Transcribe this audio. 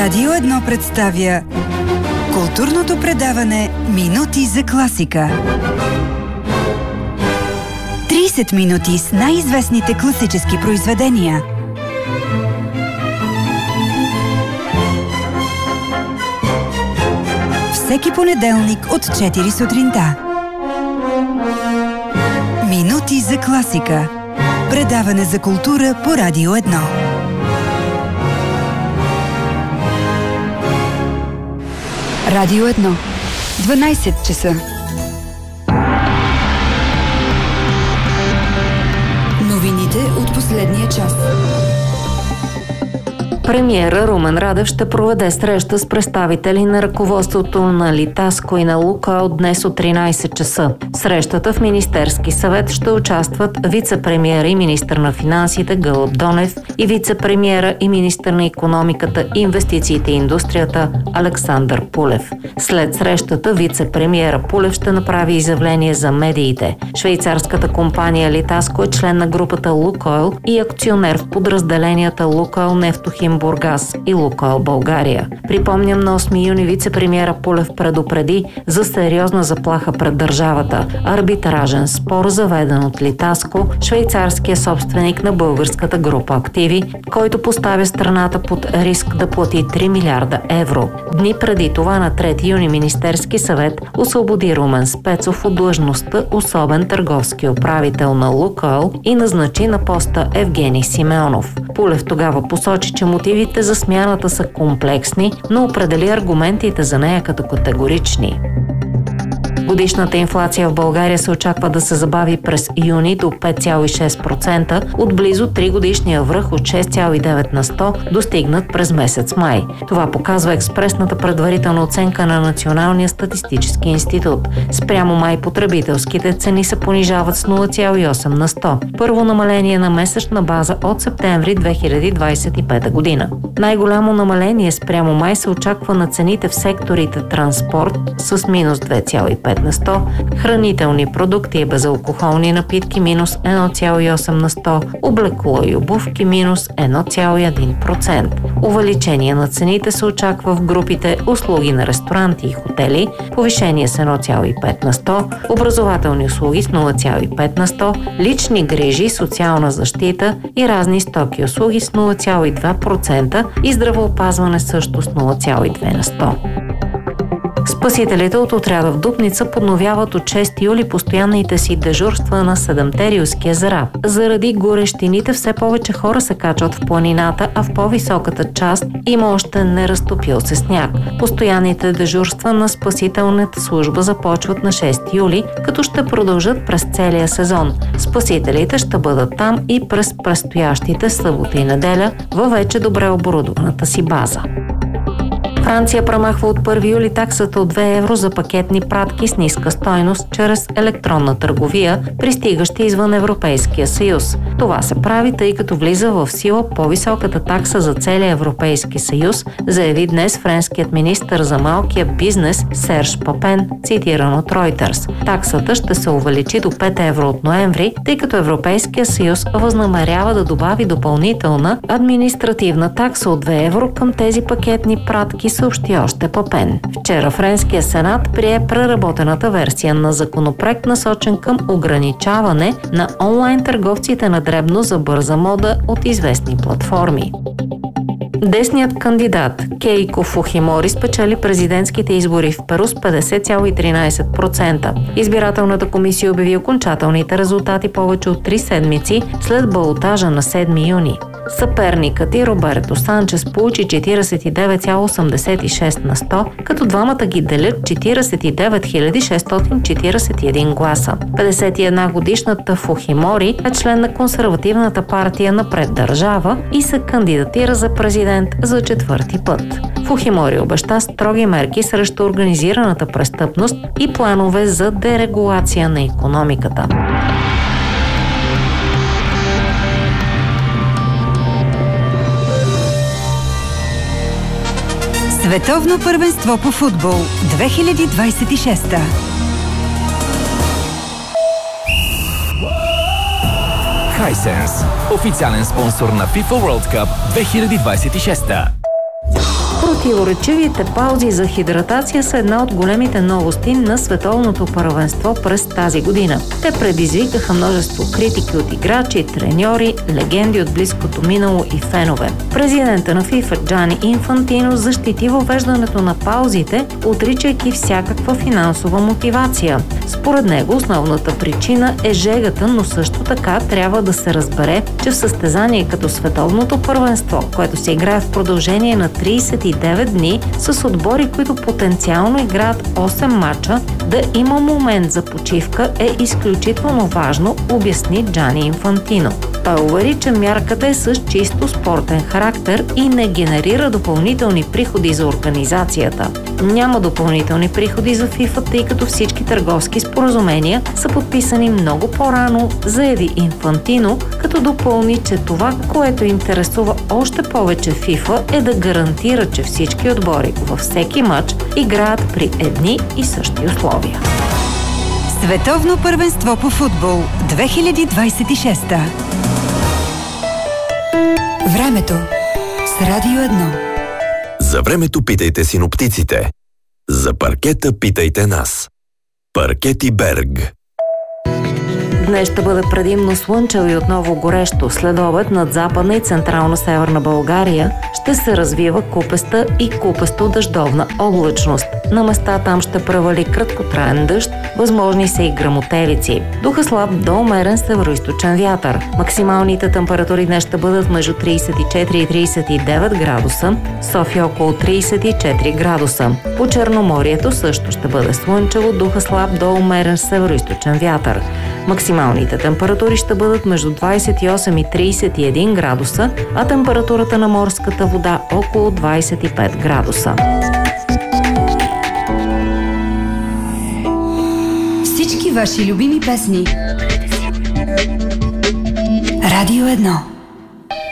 Радио 1 представя културното предаване Минути за класика. 30 минути с най-известните класически произведения. Всеки понеделник от 4 сутринта. Минути за класика. Предаване за култура по Радио 1. Радио 1. 12 часа. Новините от последния час. Премиера Румен Радев ще проведе среща с представители на ръководството на Литаско и на Лукойл днес от 13 часа. В срещата в Министерски съвет ще участват вице-премиера и министър на финансите Гълъб Донев и вице-премиера и министър на икономиката, инвестициите и индустрията Александър Пулев. След срещата вице-премиера Пулев ще направи изявление за медиите. Швейцарската компания Литаско е член на групата Лукойл и акционер в подразделенията Лукойл Нефтохим Бургас и Лукойл България. Припомням, на 8 юни вице-премиера Пулев предупреди за сериозна заплаха пред държавата. Арбитражен спор, заведен от Литаско, швейцарския собственик на българската група активи, който поставя страната под риск да плати 3 милиарда евро. Дни преди това, на 3 юни, Министерски съвет освободи Румен Спецов от длъжността особен търговски управител на Лукойл и назначи на поста Евгений Симеонов. Пулев тогава посочи, че мотивите за смяната са комплексни, но определи аргументите за нея като категорични. Годишната инфлация в България се очаква да се забави през юни до 5,6% от близо 3 годишния връх от 6,9 на 100, достигнат през месец май. Това показва експресната предварителна оценка на Националния статистически институт. Спрямо май потребителските цени се понижават с 0,8 на 100. Първо намаление на месечна база от септември 2025 година. Най-голямо намаление спрямо май се очаква на цените в секторите транспорт с минус 2,5 на 100, хранителни продукти и безалкохолни напитки минус 1,8 на 100, облекло и обувки минус 1,1%. Увеличение на цените се очаква в групите услуги на ресторанти и хотели, повишение с 1,5 на 100, образователни услуги с 0,5 на 100, лични грижи, социална защита и разни стоки и услуги с 0,2% и здравеопазване също с 0,2 на 100. Спасителите от отряда в Дупница подновяват от 6 юли постоянните си дежурства на 7-те рилски езера. Заради горещините все повече хора се качват в планината, а в по-високата част има още неразтопил се сняг. Постоянните дежурства на спасителната служба започват на 6 юли, като ще продължат през целия сезон. Спасителите ще бъдат там и през предстоящите събота и неделя във вече добре оборудваната си база. Франция премахва от 1 юли таксата от 2 евро за пакетни пратки с ниска стойност чрез електронна търговия, пристигащи извън Европейския съюз. Това се прави, тъй като влиза в сила по-високата такса за целия Европейски съюз, заяви днес френският министър за малкия бизнес Серж Папен, цитиран от Reuters. Таксата ще се увеличи до 5 евро от ноември, тъй като Европейския съюз възнамерява да добави допълнителна административна такса от 2 евро към тези пакетни пратки, съобщи още Папен. Вчера Френския сенат прие преработената версия на законопроект, насочен към ограничаване на онлайн търговците на дребно за бърза мода от известни платформи. Десният кандидат Кейко Фухимори спечели президентските избори в Перу с 50,13%. Избирателната комисия обяви окончателните резултати повече от 3 седмици след балотажа на 7 юни. Съперникът и Роберто Санчес получи 49,86 на 100, като двамата ги делят 49 641 гласа. 51 годишната Фухимори е член на консервативната партия Напред държава и се кандидатира за президент за 4-ти път. Фухимори обеща строги мерки срещу организираната престъпност и планове за дерегулация на икономиката. Световно първенство по футбол 2026. Hisense, официален спонсор на FIFA World Cup 2026. Противоречивите паузи за хидратация са една от големите новости на световното първенство през тази година. Те предизвикаха множество критики от играчи, треньори, легенди от близкото минало и фенове. Президента на FIFA Джани Инфантино защити въвеждането на паузите, отричайки всякаква финансова мотивация. Според него основната причина е жегата, но също така трябва да се разбере, че в състезание като световното първенство, което се играе в продължение на 39 дни, с отбори, които потенциално играят 8 мача, да има момент за почивка е изключително важно, обясни Джани Инфантино. Той увери, че мярката е с чисто спортен характер и не генерира допълнителни приходи за организацията. Няма допълнителни приходи за FIFA, тъй като всички търговски споразумения са подписани много по-рано, заяви Инфантино, като допълни, че това, което интересува още повече FIFA, е да гарантира, че всички отбори във всеки матч играят при едни и същи условия. Световно първенство по футбол 2026. Времето с Радио 1. За времето питайте синоптиците. За паркета питайте нас. Паркети Берг. Днес ще бъде предимно слънчево и отново горещо. След обед над западна и централно-северна България ще се развива купеста и купесто-дъждовна облачност. На места там ще превали краткотраен дъжд, възможни са и гръмотевици. Духа слаб до умерен североизточен вятър. Максималните температури днес ще бъдат между 34 и 39 градуса, София около 34 градуса. По Черноморието също ще бъде слънчево, духа слаб до умерен североизточен вятър. Максималните температури ще бъдат между 28 и 31 градуса, а температурата на морската вода около 25 градуса. Всички ваши любими песни. Радио 1.